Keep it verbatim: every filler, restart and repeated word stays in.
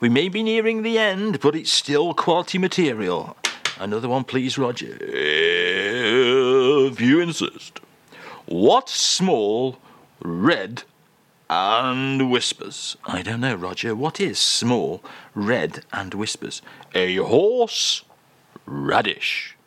We may be nearing the end, but it's still quality material. Another one, please, Roger. If you insist. What small, red, and whispers? I don't know, Roger. What is small, red, and whispers? A horse radish.